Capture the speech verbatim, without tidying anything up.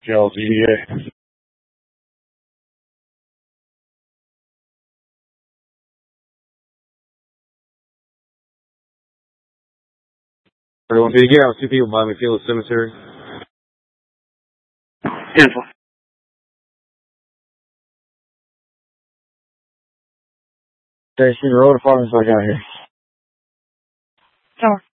Cal Z D A. Everyone, can you get out two people by McField Cemetery? Cancel. Station Road, apartments back out here. Tower.